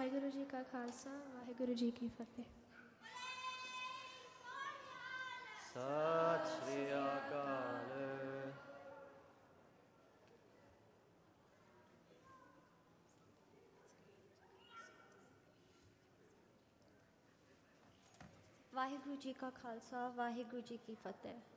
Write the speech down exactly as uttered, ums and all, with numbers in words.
ਵਾਹਿਗੁਰੂ ਜੀ ਕਾ ਖਾਲਸਾ ਵਾਹਿਗੁਰੂ ਜੀ ਕੀ ਫਤਿਹ। ਸਤਿ ਸ੍ਰੀ ਅਕਾਲ। ਵਾਹਿਗੁਰੂ ਜੀ ਕਾ ਖਾਲਸਾ ਵਾਹਿਗੁਰੂ ਜੀ ਕੀ ਫਤਿਹ।